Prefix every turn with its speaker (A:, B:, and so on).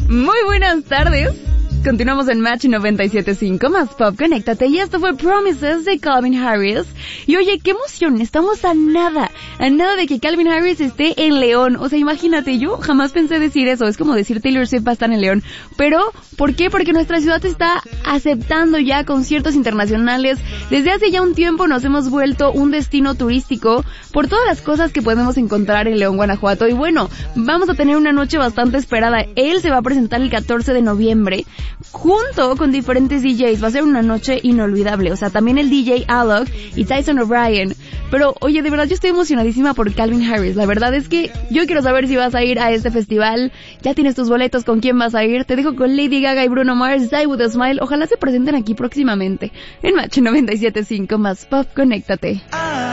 A: Muy buenas tardes. Continuamos en Match 97.5, más pop, conéctate. Y esto fue Promises de Calvin Harris. Y oye, qué emoción, estamos a nada de que Calvin Harris esté en León. O sea, imagínate, yo jamás pensé decir eso, es como decir Taylor Swift va a estar en León. Pero, ¿por qué? Porque nuestra ciudad está aceptando ya conciertos internacionales. Desde hace ya un tiempo nos hemos vuelto un destino turístico por todas las cosas que podemos encontrar en León, Guanajuato. Y bueno, vamos a tener una noche bastante esperada. Él se va a presentar el 14 de noviembre. Junto con diferentes DJs, va a ser una noche inolvidable, o sea, también el DJ Alok y Tyson O'Brien. Pero, oye, de verdad yo estoy emocionadísima por Calvin Harris. La verdad es que yo quiero saber si vas a ir a este festival. Ya tienes tus boletos, ¿con quién vas a ir? Te dejo con Lady Gaga y Bruno Mars, Die With A Smile. Ojalá se presenten aquí próximamente en Match 97.5, más pop, conéctate.